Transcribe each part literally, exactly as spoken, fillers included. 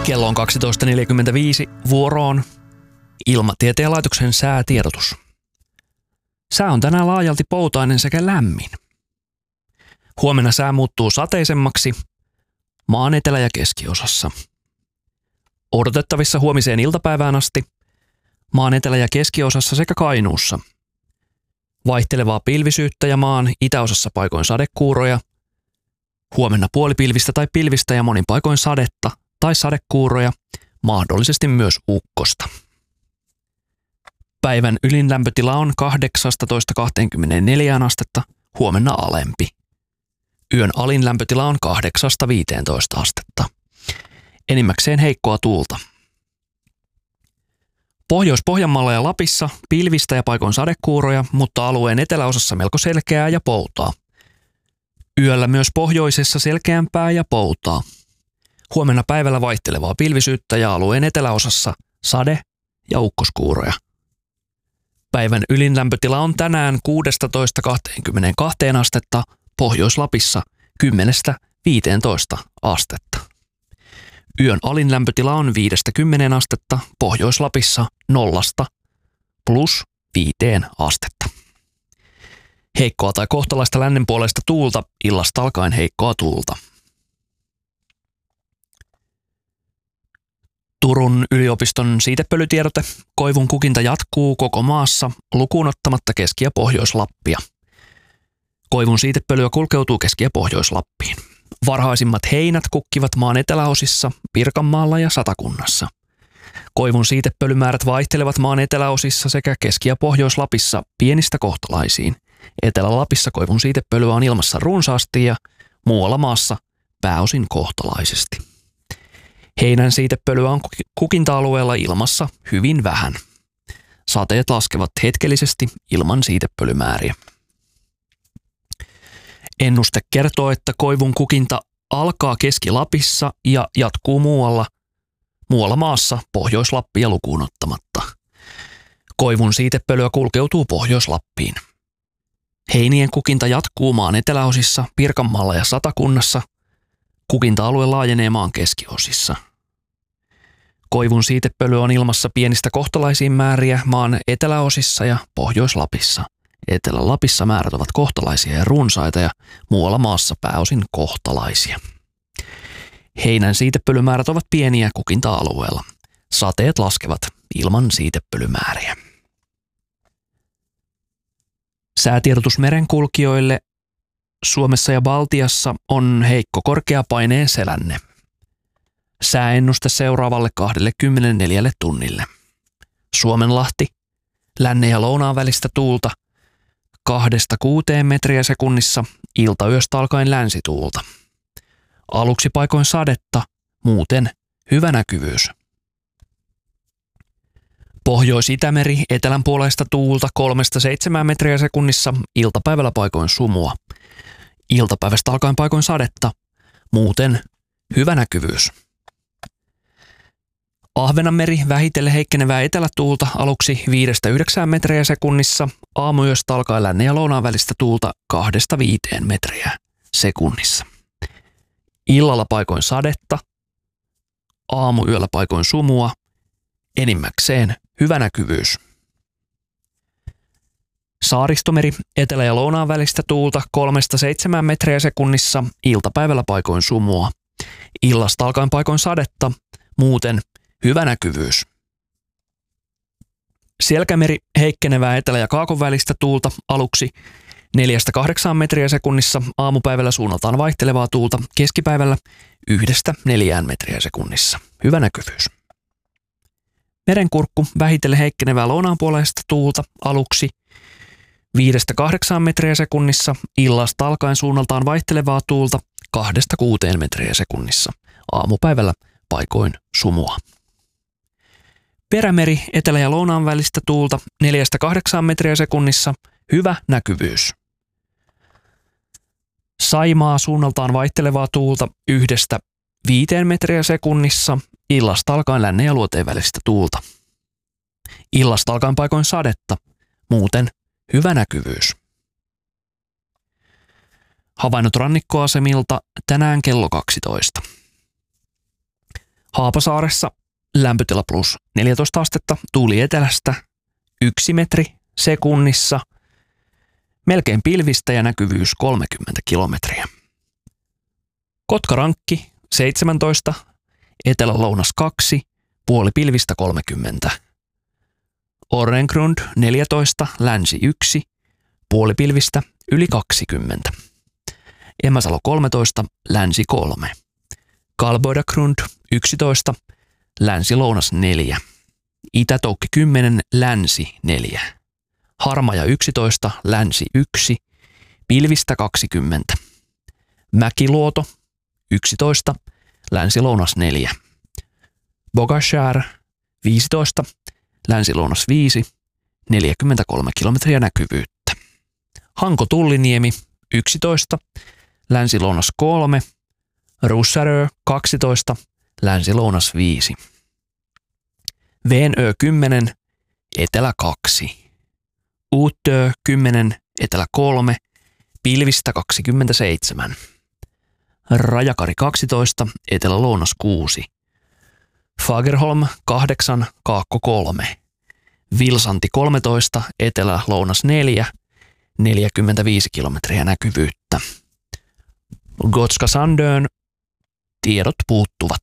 Kello on kaksitoista neljäkymmentäviisi, vuoroon Ilmatieteen laitoksen säätiedotus. Sää on tänään laajalti poutainen sekä lämmin. Huomenna sää muuttuu sateisemmaksi maan etelä- ja keskiosassa. Odotettavissa huomiseen iltapäivään asti maan etelä- ja keskiosassa sekä Kainuussa. Vaihtelevaa pilvisyyttä ja maan itäosassa paikoin sadekuuroja. Huomenna puolipilvistä tai pilvistä ja monin paikoin sadetta tai sadekuuroja, mahdollisesti myös ukkosta. Päivän ylin lämpötila on kahdeksastatoista kaksikymmentäneljä astetta, huomenna alempi. Yön alin lämpötila on kahdeksasta viiteentoista astetta. Enimmäkseen heikkoa tuulta. Pohjois-Pohjanmaalla ja Lapissa pilvistä ja paikoin sadekuuroja, mutta alueen eteläosassa melko selkeää ja poutaa. Yöllä myös pohjoisessa selkeämpää ja poutaa. Huomenna päivällä vaihtelevaa pilvisyyttä ja alueen eteläosassa sade- ja ukkoskuuroja. Päivän ylin lämpötila on tänään kuudestatoista kaksikymmentäkaksi astetta, Pohjois-Lapissa kymmenestä viiteentoista astetta. Yön alin lämpötila on viidestä kymmeneen astetta, Pohjois-Lapissa nollasta plus viiteen astetta. Heikkoa tai kohtalaista lännenpuoleista tuulta, illasta alkaen heikkoa tuulta. Turun yliopiston siitepölytiedote. Koivun kukinta jatkuu koko maassa lukuun ottamatta Keski- ja Pohjois-Lappia. Koivun siitepölyä kulkeutuu Keski- ja Pohjois-Lappiin. Varhaisimmat heinät kukkivat maan eteläosissa, Pirkanmaalla ja Satakunnassa. Koivun siitepölymäärät vaihtelevat maan eteläosissa sekä Keski- ja Pohjois-Lapissa pienistä kohtalaisiin. Etelä-Lapissa koivun siitepölyä on ilmassa runsaasti ja muualla maassa pääosin kohtalaisesti. Heinän siitepölyä on kukinta-alueella ilmassa hyvin vähän. Sateet laskevat hetkellisesti ilman siitepölymääriä. Ennuste kertoo, että koivun kukinta alkaa Keski-Lapissa ja jatkuu muualla, muualla maassa Pohjois-Lappia lukuun ottamatta. Koivun siitepölyä kulkeutuu Pohjois-Lappiin. Heinien kukinta jatkuu maan eteläosissa, Pirkanmaalla ja Satakunnassa. Kukinta-alue laajenee maan keskiosissa. Koivun siitepöly on ilmassa pienistä kohtalaisiin määriä maan eteläosissa ja Pohjois-Lapissa. Etelä-Lapissa määrät ovat kohtalaisia ja runsaita ja muualla maassa pääosin kohtalaisia. Heinän siitepölymäärät ovat pieniä kukinta-alueella. Sateet laskevat ilman siitepölymääriä. Säätiedotus merenkulkijoille. Suomessa ja Baltiassa on heikko korkeapaineen selänne. Sääennuste seuraavalle kaksikymmentäneljä tunnille. Suomenlahti, lännen ja lounaan välistä tuulta kahdesta kuuteen metriä sekunnissa, iltayöstä alkaen länsituulta. Aluksi paikoin sadetta, muuten hyvä näkyvyys. Pohjois-Itämeri, etelänpuoleista tuulta kolmesta seitsemään metriä sekunnissa, iltapäivällä paikoin sumua. Iltapäivästä alkaen paikoin sadetta, muuten hyvä näkyvyys. Ahvenanmeri, vähitellen heikkenevää etelätuulta, aluksi viidestä yhdeksään metriä sekunnissa, aamuyöstä alkaen lännen ja lounaan välistä tuulta kahdesta viiteen metriä sekunnissa. Illalla paikoin sadetta, aamuyöllä paikoin sumua, enimmäkseen hyvä näkyvyys. Saaristomeri, etelä- ja lounaan välistä tuulta kolmesta seitsemään metriä sekunnissa, iltapäivällä paikoin sumua. Illasta alkaen paikoin sadetta, muuten hyvä näkyvyys. Selkämeri, heikkenevää etelä- ja kaakon välistä tuulta, aluksi neljästä kahdeksaan metriä sekunnissa, aamupäivällä suunnaltaan vaihtelevaa tuulta, keskipäivällä yhdestä neljään metriä sekunnissa. Hyvä näkyvyys. Merenkurkku, vähitellen heikkenevää lounaanpuoleista tuulta, aluksi viidestä kahdeksaan metriä sekunnissa, illasta alkaen suunnaltaan vaihtelevaa tuulta kahdesta kuuteen metriä sekunnissa. Aamupäivällä paikoin sumua. Perämeri, etelä- ja lounaan välistä tuulta neljästä kahdeksaan metriä sekunnissa, hyvä näkyvyys. Saimaa, suunnaltaan vaihtelevaa tuulta yhdestä viiteen metriä sekunnissa, illasta alkaen lännen ja luoteen välistä tuulta. Illasta alkaen paikoin sadetta, muuten hyvä näkyvyys. Havainnot rannikkoasemilta tänään kello kaksitoista. Haapasaaressa lämpötila plus neljätoista astetta, tuuli etelästä, yksi metri sekunnissa, melkein pilvistä ja näkyvyys kolmekymmentä kilometriä. Kotkarankki seitsemäntoista, etelä-lounas kaksi, puoli pilvistä kolmekymmentä. Orrengrund neljätoista, länsi yksi, puoli pilvistä yli kaksikymmentä. Emäsalo kolmetoista, länsi kolme. Kalboidagrund yksitoista, länsi-lounas neljä. Itä-Toukki kymmenen, länsi neljä. Harmaja yksitoista, länsi yksi, pilvistä kaksikymmentä. Mäkiluoto yksitoista, länsi-lounas neljä. Bogashär viisitoista, länsi-lounas viisi, neljäkymmentäkolme kilometriä näkyvyyttä. Hanko-Tulliniemi yksitoista, länsi-lounas kolme, Russarö kaksitoista, länsi-lounas viisi. Venö kymmenen, etelä kaksi. Uutö kymmenen, etelä kolme, pilvistä kaksikymmentäseitsemän. Rajakari kaksitoista, etelä-lounas kuusi. Fagerholm kahdeksan, kaakko kolme. Vilsanti kolmetoista, etelä-lounas neljä, neljäkymmentäviisi kilometriä näkyvyyttä. Gotska Sandön tiedot puuttuvat.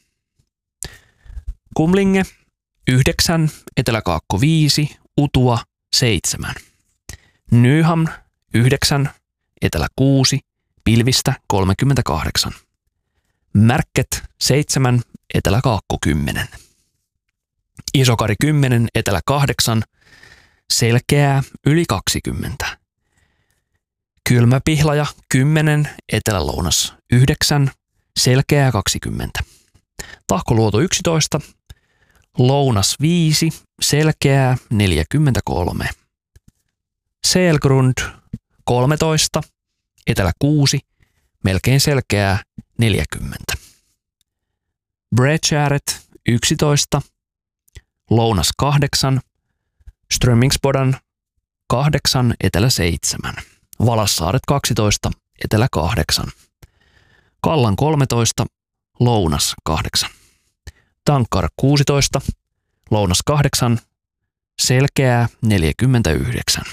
Kumlinge yhdeksän, eteläkaakko viisi, Utua seitsemän. Nyham yhdeksän, etelä kuusi, pilvistä kolmekymmentäkahdeksan. Märket seitsemän, eteläkaakko kymmenen. Isokari kymmenen, etelä kahdeksan, selkeää yli kaksikymmentä. Kylmäpihlaja kymmenen, etelä-lounas yhdeksän, selkeää kaksikymmentä. Tahkoluoto yksitoista, lounas viisi, selkeää neljäkymmentäkolme. Selgrund kolmetoista, etelä kuusi, melkein selkeää neljäkymmentä. Bredgäret yksitoista, lounas kahdeksan, Strömingsbodan kahdeksan, etelä seitsemän. Valassaaret kaksitoista, etelä kahdeksan. Kallan kolmetoista, lounas kahdeksan. Tankkar kuusitoista, lounas kahdeksan, selkeää neljäkymmentäyhdeksän.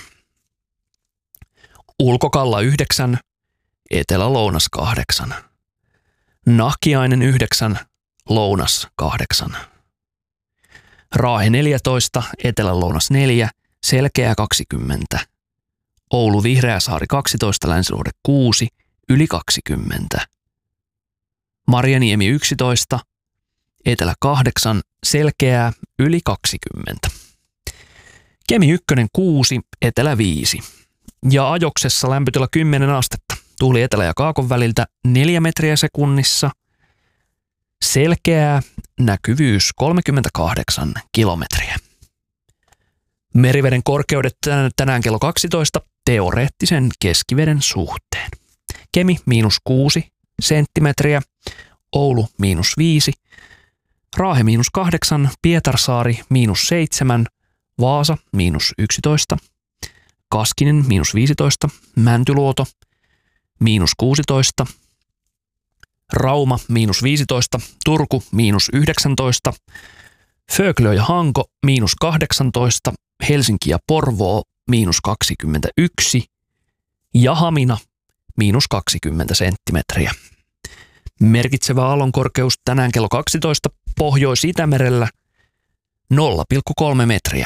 Ulkokalla yhdeksän, etelä-lounas kahdeksan. Nahkiainen yhdeksän, lounas kahdeksan. Raahe neljätoista, etelä-lounas neljä, selkeää kaksikymmentä. Oulu Vihreäsaari kaksitoista, länsiluhde kuusi, yli kaksikymmentä. Marjaniemi yksitoista, etelä kahdeksan, selkeää yli kaksikymmentä. Kemi ykkönen kuusi, etelä viisi. Ja Ajoksessa lämpötila kymmenen astetta. Tuuli etelä- ja kaakon väliltä neljä metriä sekunnissa. Selkeää, näkyvyys kolmekymmentäkahdeksan kilometriä. Meriveden korkeudet tänään kello kaksitoista teoreettisen keskiveden suhteen. Kemi miinus kuusi senttimetriä, Oulu miinus viisi, Raahe miinus kahdeksan, Pietarsaari miinus seitsemän, Vaasa miinus yksitoista, Kaskinen miinus viisitoista, Mäntyluoto miinus kuusitoista, Rauma miinus viisitoista, Turku miinus yhdeksäntoista, Föglö ja Hanko miinus kahdeksantoista, Helsinki ja Porvoo miinus kaksikymmentäyksi ja Hamina miinus kaksikymmentä senttimetriä. Merkitsevä aallonkorkeus tänään kello kaksitoista Pohjois-Itämerellä nolla pilkku kolme metriä.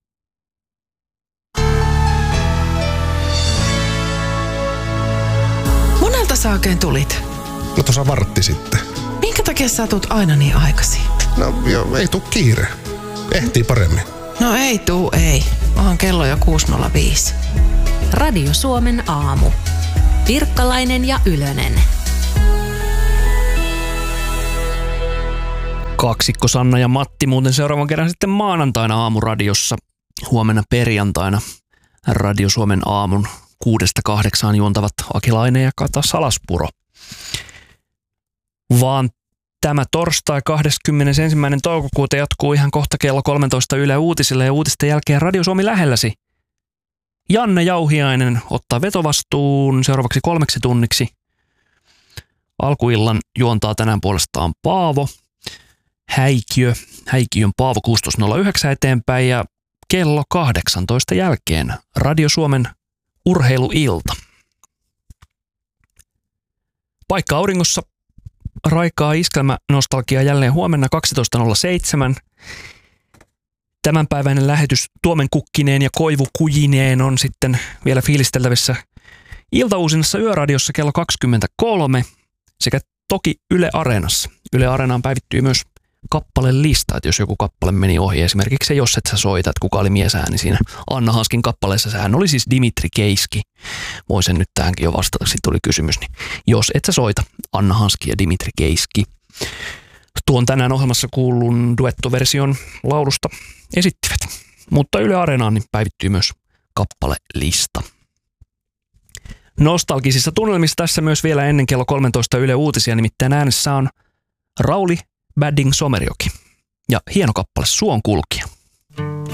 Monelta sä oikein tulit? No tuossa vartti sitten. Minkä takia sä tulet aina niin aikaisin? No joo, ei tuu kiire. Ehtii paremmin. No ei tuu, ei. Onhan kello jo kuusi nolla viisi. Radio Suomen aamu. Pirkkalainen ja Ylönen. Kaksikko Sanna ja Matti muuten seuraavan kerran sitten maanantaina aamuradiossa. Huomenna perjantaina Radio Suomen aamun kuudesta kahdeksaan juontavat Akilainen ja Kata Salaspuro. Vaan tämä torstai kahdeskymmenesensimmäinen toukokuuta jatkuu ihan kohta kello kolmetoista Yle Uutisilla ja uutisten jälkeen Radio Suomi lähelläsi. Janne Jauhiainen ottaa vetovastuun seuraavaksi kolmeksi tunniksi. Alkuillan juontaa tänään puolestaan Paavo. Häikiö, Häikiön Paavo kuusitoista nolla yhdeksän eteenpäin ja kello kahdeksantoista jälkeen Radio Suomen urheiluilta. Paikka auringossa, raikaa iskelmänostalgia jälleen huomenna kaksitoista nolla seitsemän. Tämänpäiväinen lähetys Tuomen kukkineen ja Koivu kujineen on sitten vielä fiilisteltävissä iltauusinnassa Yöradiossa kello kaksikymmentäkolme sekä toki Yle Areenassa. Yle Areenaan päivittyy myös kappalelista, että jos joku kappale meni ohi, esimerkiksi se Jos et sä soita, että kuka oli miesääni siinä Anna Hanskin kappaleessa, sehän oli siis Dimitri Keiski. Voin sen nyt tähänkin jo vastata, sitten tuli kysymys, niin Jos et sä soita, Anna Hanski ja Dimitri Keiski. Tuon tänään ohjelmassa kuullun duettoversion laulusta esittivät, mutta Yle Areenaan niin päivittyy myös kappalelista. Nostalgisissa tunnelmissa tässä myös vielä ennen kello kolmetoista Yle Uutisia, nimittäin äänessä on Rauli Badding Somerjoki ja hieno kappale Suon kulkija.